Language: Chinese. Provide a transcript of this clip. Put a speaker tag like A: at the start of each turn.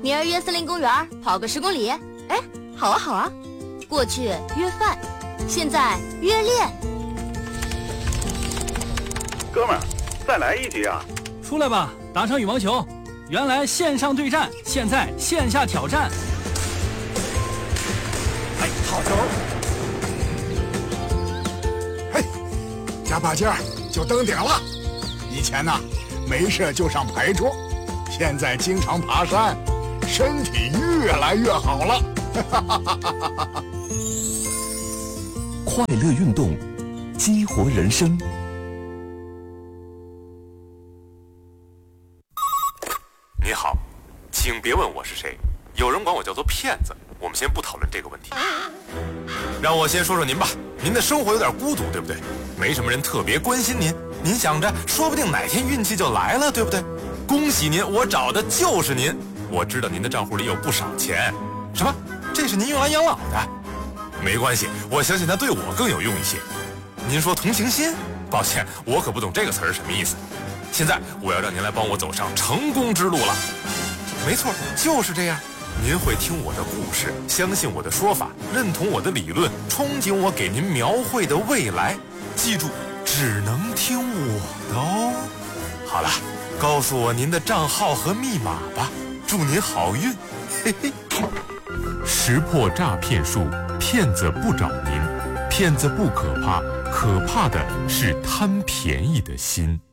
A: 明儿约森林公园跑个10公里。
B: 哎，好啊好啊。
A: 过去约饭，现在约练。
C: 哥们儿，再来一局啊！
D: 出来吧，打场羽毛球。原来线上对战，现在线下挑战。
E: 哎，好球！嘿，加把劲儿就登顶了。以前呢，没事就上牌桌，现在经常爬山，身体越来越好了。
F: 快乐运动，激活人生。
G: 你好，请别问我是谁，有人管我叫做骗子。我们先不讨论这个问题，让我先说说您吧。您的生活有点孤独，对不对？没什么人特别关心您，您想着说不定哪天运气就来了，对不对？恭喜您，我找的就是您。我知道您的账户里有不少钱。什么？这是您用来养老的？没关系，我相信它对我更有用一些。您说同情心？抱歉，我可不懂这个词儿什么意思。现在我要让您来帮我走上成功之路了。没错，就是这样。您会听我的故事，相信我的说法，认同我的理论，憧憬我给您描绘的未来。记住，只能听我的哦。好了，告诉我您的账号和密码吧，祝您好运。嘿嘿。
H: 识破诈骗术，骗子不找您，骗子不可怕，可怕的是贪便宜的心。